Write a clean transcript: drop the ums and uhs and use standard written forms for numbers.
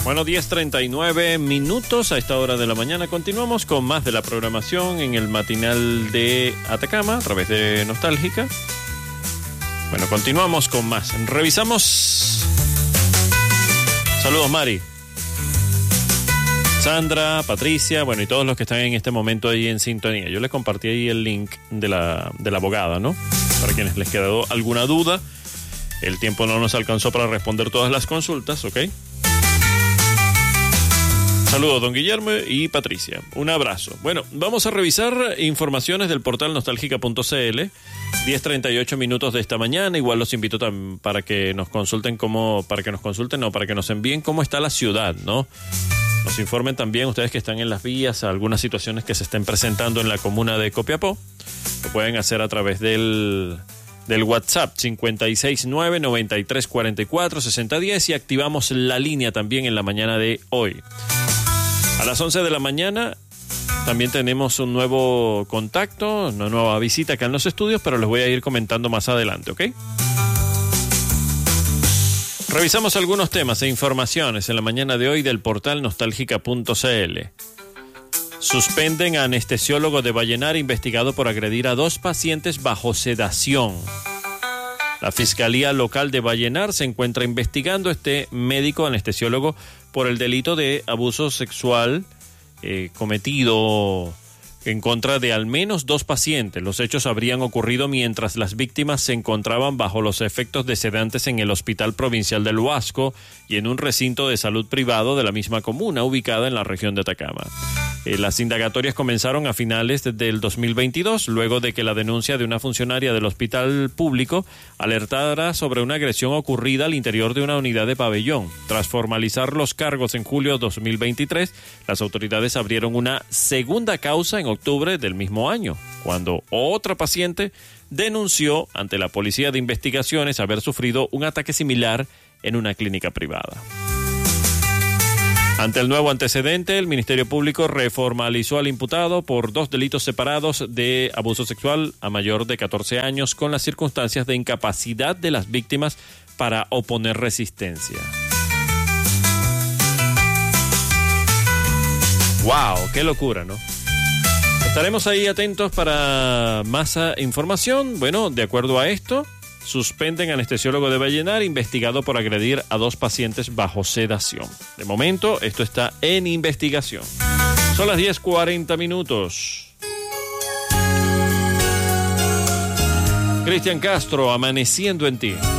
Bueno, 10:39 minutos a esta hora de la mañana. Continuamos con más de la programación en el matinal de Atacama a través de Nostálgica. Bueno, continuamos con más. Revisamos. Saludos, Mari, Sandra, Patricia, bueno, y todos los que están en este momento ahí en sintonía. Yo les compartí ahí el link de la abogada, ¿no? Para quienes les quedó alguna duda. El tiempo no nos alcanzó para responder todas las consultas, ¿ok? Saludos, don Guillermo y Patricia. Un abrazo. Bueno, vamos a revisar informaciones del portal nostálgica.cl. 10:38 minutos de esta mañana. Igual los invito para que nos consulten para que nos envíen cómo está la ciudad, ¿no? Nos informen también ustedes que están en las vías, algunas situaciones que se estén presentando en la comuna de Copiapó. Lo pueden hacer a través del WhatsApp 569-9344-6010 y activamos la línea también en la mañana de hoy. A las 11 de la mañana también tenemos un nuevo contacto, una nueva visita acá en los estudios, pero les voy a ir comentando más adelante, ¿ok? Revisamos algunos temas e informaciones en la mañana de hoy del portal nostálgica.cl. Suspenden a anestesiólogo de Vallenar investigado por agredir a 2 pacientes bajo sedación. La Fiscalía Local de Vallenar se encuentra investigando a este médico anestesiólogo por el delito de abuso sexual cometido en contra de al menos 2 pacientes. Los hechos habrían ocurrido mientras las víctimas se encontraban bajo los efectos de sedantes en el Hospital Provincial del Huasco y en un recinto de salud privado de la misma comuna, ubicada en la región de Atacama. Las indagatorias comenzaron a finales del 2022, luego de que la denuncia de una funcionaria del hospital público alertara sobre una agresión ocurrida al interior de una unidad de pabellón. Tras formalizar los cargos en julio de 2023, las autoridades abrieron una segunda causa en octubre del mismo año, cuando otra paciente denunció ante la Policía de Investigaciones haber sufrido un ataque similar en una clínica privada. Ante el nuevo antecedente, el Ministerio Público reformalizó al imputado por 2 delitos separados de abuso sexual a mayor de 14 años con las circunstancias de incapacidad de las víctimas para oponer resistencia. ¡Wow! ¡Qué locura!, ¿no? Estaremos ahí atentos para más información. Bueno, de acuerdo a esto, suspenden anestesiólogo de Vallenar investigado por agredir a 2 pacientes bajo sedación. De momento, esto está en investigación. Son las 10:40 minutos. Cristian Castro, Amaneciendo en ti.